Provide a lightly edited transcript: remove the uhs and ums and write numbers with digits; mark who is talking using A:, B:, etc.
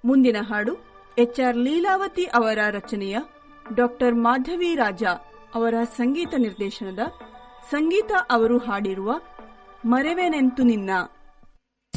A: ಮುಂದಿನ ಹಾಡು HR ಲೀಲಾವತಿ ಅವರ ರಚನೆಯ ಡಾಕ್ಟರ್ ಮಾಧವಿ ರಾಜ ಅವರ ಸಂಗೀತ ನಿರ್ದೇಶನದ ಸಂಗೀತ ಅವರು ಹಾಡಿರುವ ಮರೆವೆನೆಂತು ನಿನ್ನ